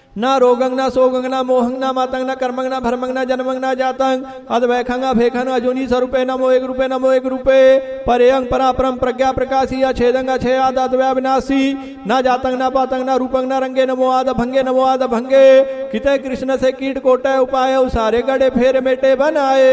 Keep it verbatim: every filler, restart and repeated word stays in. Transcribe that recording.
ना रोगंग ना सोगंग ना मोहंग ना मातंग ना कर्मंग ना भरमंग ना जन्मंग ना जातंग अद वैखंगा भेखंग अजोनी स्वरूपे नमो एक रूपे नमो एक रूपे परेयंग परापरम प्रज्ञा प्रकाशी अछेदंग अछे आद अद्वैविनाशी ना जातंग ना पातंग ना रूपंग ना रंगे नमो आद भंगे नमो आद भंगे किते कृष्ण से कीट कोटे उपाय उसारे गड़े फेर मेटे बनाए।